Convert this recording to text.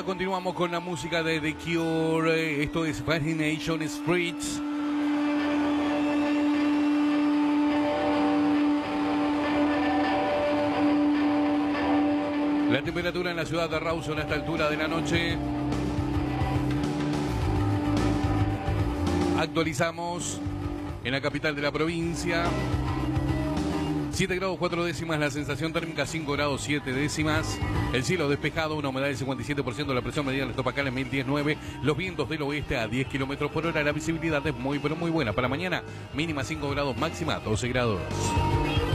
ahora continuamos con la música de The Cure. Esto es Fascination Streets. La temperatura en la ciudad de Rawson a esta altura de la noche. Actualizamos en la capital de la provincia. 7 grados 4 décimas, la sensación térmica 5 grados 7 décimas. El cielo despejado, una humedad del 57%, la presión media estomacal en 1019. Los vientos del oeste a 10 kilómetros por hora. La visibilidad es muy pero muy buena. Para mañana, mínima 5 grados, máxima 12 grados.